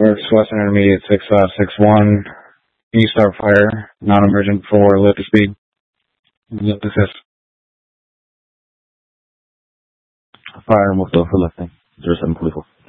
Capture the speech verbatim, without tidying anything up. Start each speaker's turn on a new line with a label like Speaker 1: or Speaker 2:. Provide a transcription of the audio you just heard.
Speaker 1: Works Western Intermediate six uh, six one. Can you start fire? Non-emergent for lift speed. Lift assist.
Speaker 2: Fire moved over for lifting. zero seven forty-four.